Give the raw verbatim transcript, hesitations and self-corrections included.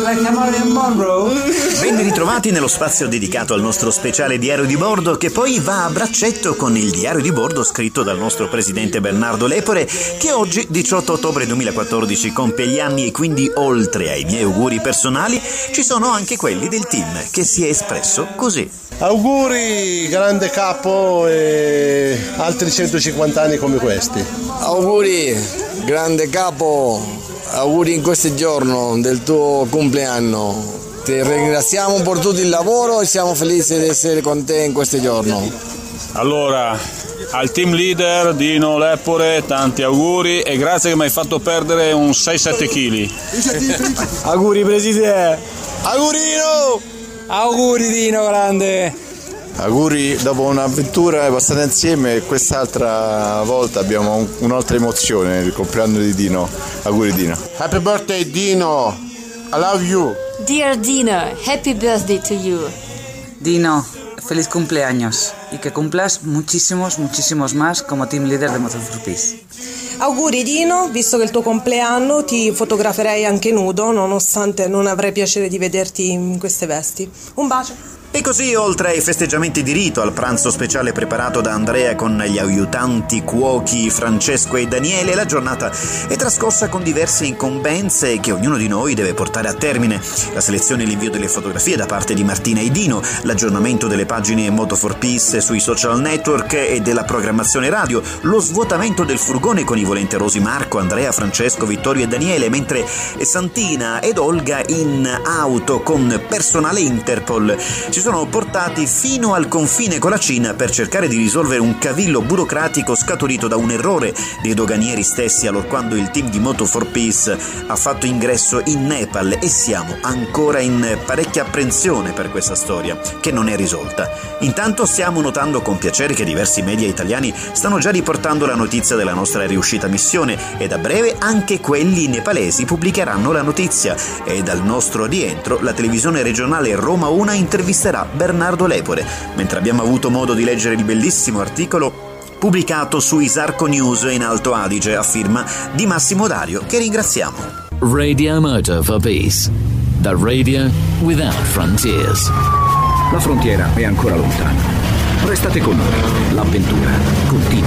like Marilyn Monroe. Ben ritrovati nello spazio dedicato al nostro speciale diario di bordo, che poi va a braccetto con il diario di bordo scritto dal nostro presidente Bernardo Lepore, che oggi, diciotto ottobre duemilaquattordici, compie gli anni, e quindi oltre ai miei auguri personali ci sono anche quelli del team, che si è espresso così. Auguri grande capo e altri centocinquanta anni come questi. Auguri grande capo, auguri in questo giorno del tuo compleanno. Ti ringraziamo per tutto il lavoro e siamo felici di essere con te in questo giorno. Allora, al team leader Dino Lepore tanti auguri e grazie che mi hai fatto perdere un sei sette chili. Auguri presidente. Augurino! Auguri Dino grande. Auguri dopo un'avventura passata insieme, quest'altra volta abbiamo un, un'altra emozione, il compleanno di Dino. Auguri Dino. Happy birthday Dino, I love you. Dear Dino, happy birthday to you. Dino, feliz cumpleaños y que cumplas muchísimos, muchísimos más como team leader de Motor for Peace. Auguri Dino, visto che è il tuo compleanno ti fotograferei anche nudo, nonostante non avrei piacere di vederti in queste vesti. Un bacio. E così, oltre ai festeggiamenti di rito, al pranzo speciale preparato da Andrea con gli aiutanti cuochi Francesco e Daniele, la giornata è trascorsa con diverse incombenze che ognuno di noi deve portare a termine. La selezione e l'invio delle fotografie da parte di Martina e Dino, l'aggiornamento delle pagine Moto for Peace sui social network e della programmazione radio, lo svuotamento del furgone con i volenterosi Marco, Andrea, Francesco, Vittorio e Daniele, mentre Santina ed Olga in auto con personale Interpol si sono portati fino al confine con la Cina per cercare di risolvere un cavillo burocratico scaturito da un errore dei doganieri stessi allorquando il team di Moto for Peace ha fatto ingresso in Nepal, e siamo ancora in parecchia apprensione per questa storia che non è risolta. Intanto stiamo notando con piacere che diversi media italiani stanno già riportando la notizia della nostra riuscita missione, ed a breve anche quelli nepalesi pubblicheranno la notizia, e dal nostro rientro la televisione regionale Roma uno intervisterà Bernardo Lepore, mentre abbiamo avuto modo di leggere il bellissimo articolo pubblicato su Isarco News in Alto Adige a firma di Massimo Dario, che ringraziamo. Radio Motor for Peace, the radio without frontiers. La frontiera è ancora lontana. Restate con noi, l'avventura continua.